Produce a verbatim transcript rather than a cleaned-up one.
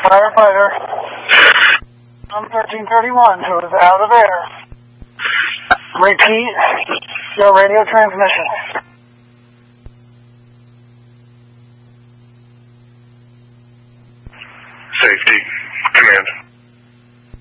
Firefighter on thirteen thirty-one who is out of air. Repeat your radio transmission. Safety.